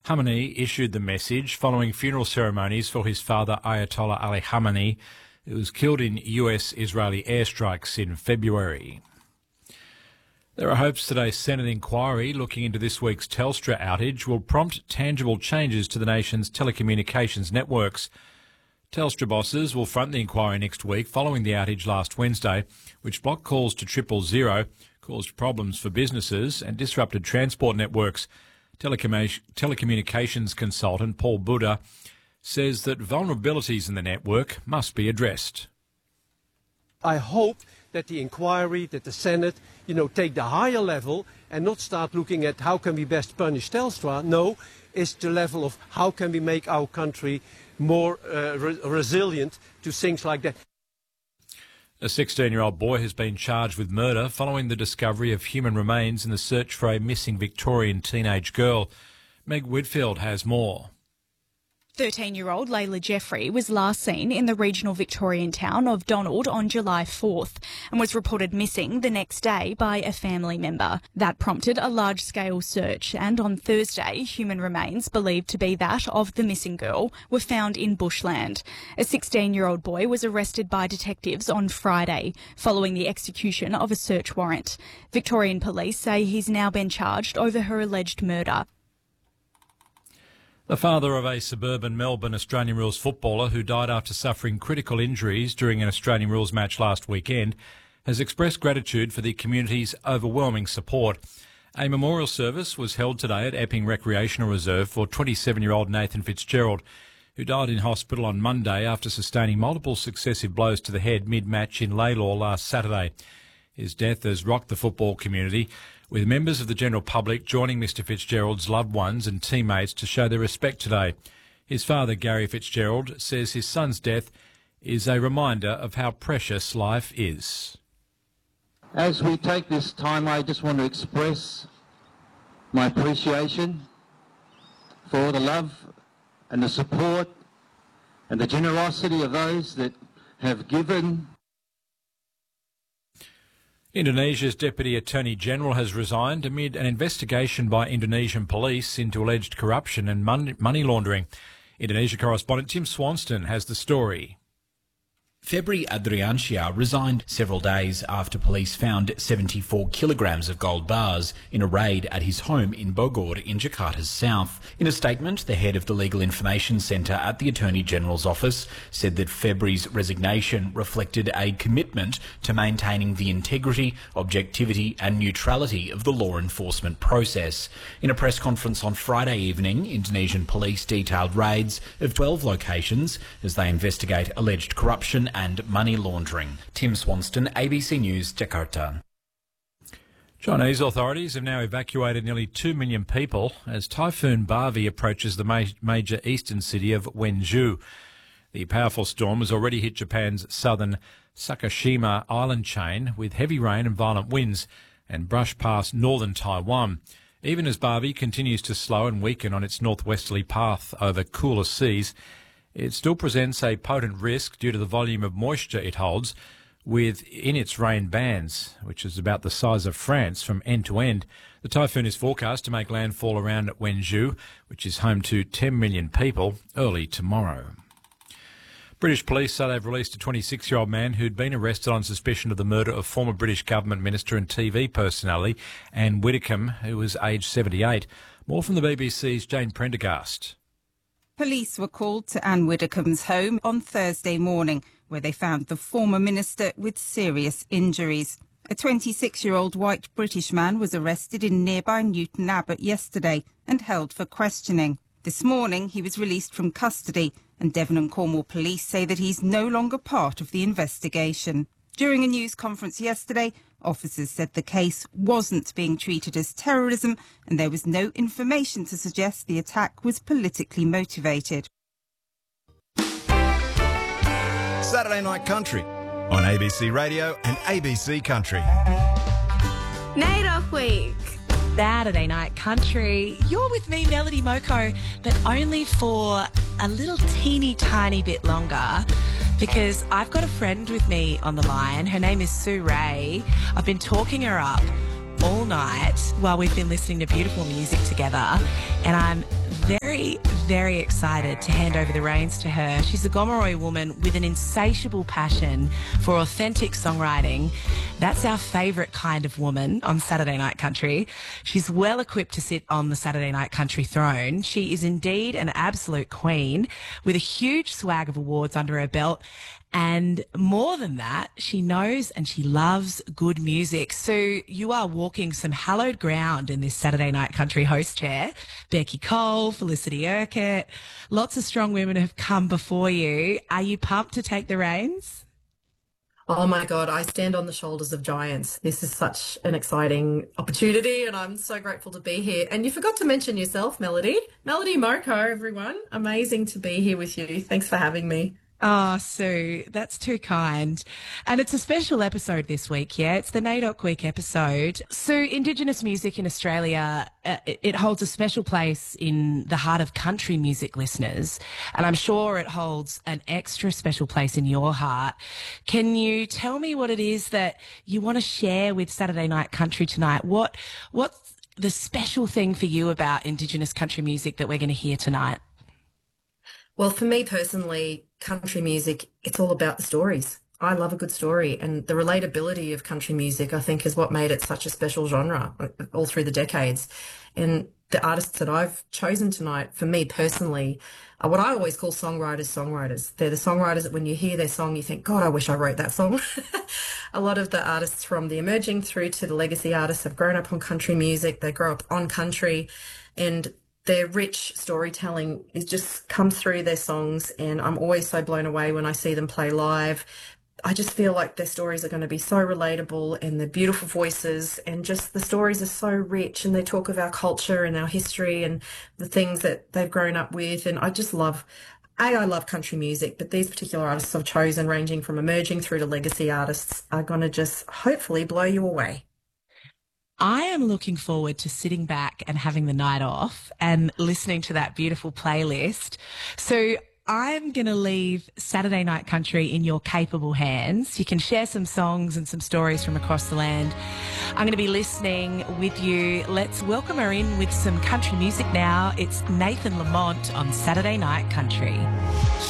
Khamenei issued the message following funeral ceremonies for his father Ayatollah Ali Khamenei, who was killed in US-Israeli airstrikes in February. There are hopes today's Senate inquiry looking into this week's Telstra outage will prompt tangible changes to the nation's telecommunications networks. Telstra bosses will front the inquiry next week following the outage last Wednesday, which blocked calls to 000, caused problems for businesses and disrupted transport networks. Telecommunications consultant Paul Buddha says that vulnerabilities in the network must be addressed. I hope that the inquiry, that the Senate, take the higher level and not start looking at how can we best punish Telstra. No, it's the level of how can we make our country more resilient to things like that. A 16-year-old boy has been charged with murder following the discovery of human remains in the search for a missing Victorian teenage girl. Meg Whitfield has more. 13-year-old Layla Jeffrey was last seen in the regional Victorian town of Donald on July 4th and was reported missing the next day by a family member. That prompted a large-scale search, and on Thursday, human remains believed to be that of the missing girl were found in bushland. A 16-year-old boy was arrested by detectives on Friday following the execution of a search warrant. Victorian police say he's now been charged over her alleged murder. The father of a suburban Melbourne Australian rules footballer who died after suffering critical injuries during an Australian rules match last weekend has expressed gratitude for the community's overwhelming support. A memorial service was held today at Epping Recreational Reserve for 27-year-old Nathan Fitzgerald, who died in hospital on Monday after sustaining multiple successive blows to the head mid-match in Laylaw last Saturday. His death has rocked the football community, with members of the general public joining Mr Fitzgerald's loved ones and teammates to show their respect today. His father, Gary Fitzgerald, says his son's death is a reminder of how precious life is. As we take this time, I just want to express my appreciation for the love and the support and the generosity of those that have given. Indonesia's Deputy Attorney General has resigned amid an investigation by Indonesian police into alleged corruption and money laundering. Indonesia correspondent Tim Swanston has the story. Febri Adriansyah resigned several days after police found 74 kilograms of gold bars in a raid at his home in Bogor in Jakarta's south. In a statement, the head of the Legal Information Centre at the Attorney General's office said that Febri's resignation reflected a commitment to maintaining the integrity, objectivity and neutrality of the law enforcement process. In a press conference on Friday evening, Indonesian police detailed raids of 12 locations as they investigate alleged corruption and money laundering. Tim Swanston, ABC News, Jakarta. Chinese authorities have now evacuated nearly 2 million people as Typhoon Bavi approaches the major eastern city of Wenzhou. The powerful storm has already hit Japan's southern Sakashima island chain with heavy rain and violent winds and brushed past northern Taiwan. Even as Bavi continues to slow and weaken on its northwesterly path over cooler seas, it still presents a potent risk due to the volume of moisture it holds within its rain bands, which is about the size of France from end to end. The typhoon is forecast to make landfall around Wenzhou, which is home to 10 million people, early tomorrow. British police say they've released a 26-year-old man who'd been arrested on suspicion of the murder of former British government minister and TV personality Anne Widdecombe, who was aged 78. More from the BBC's Jane Prendergast. Police were called to Anne Widdecombe's home on Thursday morning, where they found the former minister with serious injuries. A 26-year-old white British man was arrested in nearby Newton Abbot yesterday and held for questioning. This morning, he was released from custody, and Devon and Cornwall police say that he's no longer part of the investigation. During a news conference yesterday, officers said the case wasn't being treated as terrorism and there was no information to suggest the attack was politically motivated. Saturday Night Country on ABC Radio and ABC Country. NAIDOC Week. Saturday Night Country. You're with me, Melody Moko, but only for a little teeny tiny bit longer, because I've got a friend with me on the line. Her name is Sue Ray. I've been talking her up all night while we've been listening to beautiful music together, and I'm very, very excited to hand over the reins to her. She's a Gomeroi woman with an insatiable passion for authentic songwriting. That's our favourite kind of woman on Saturday Night Country. She's well equipped to sit on the Saturday Night Country throne. She is indeed an absolute queen with a huge swag of awards under her belt. And more than that, she knows and she loves good music. So you are walking some hallowed ground in this Saturday Night Country host chair. Becky Cole, Felicity Urquhart, lots of strong women have come before you. Are you pumped to take the reins? Oh my God, I stand on the shoulders of giants. This is such an exciting opportunity and I'm so grateful to be here. And you forgot to mention yourself, Melody. Melody Moko, everyone. Amazing to be here with you. Thanks for having me. Oh, Sue, that's too kind. And it's a special episode this week, yeah? It's the NAIDOC Week episode. Sue, Indigenous music in Australia, it holds a special place in the heart of country music listeners, and I'm sure it holds an extra special place in your heart. Can you tell me what it is that you want to share with Saturday Night Country tonight? What's the special thing for you about Indigenous country music that we're going to hear tonight? Well, for me personally, country music, it's all about the stories. I love a good story, and the relatability of country music, I think, is what made it such a special genre all through the decades. And the artists that I've chosen tonight, for me personally, are what I always call songwriters. They're the songwriters that when you hear their song, you think, God, I wish I wrote that song. A lot of the artists from the emerging through to the legacy artists have grown up on country music. They grow up on country, and their rich storytelling is just comes through their songs, and I'm always so blown away when I see them play live. I just feel like their stories are going to be so relatable, and their beautiful voices, and just the stories are so rich, and they talk of our culture and our history and the things that they've grown up with. And I just love, I love country music, but these particular artists I've chosen, ranging from emerging through to legacy artists, are going to just hopefully blow you away. I am looking forward to sitting back and having the night off and listening to that beautiful playlist. So I'm going to leave Saturday Night Country in your capable hands. You can share some songs and some stories from across the land. I'm going to be listening with you. Let's welcome her in with some country music now. It's Nathan Lamont on Saturday Night Country.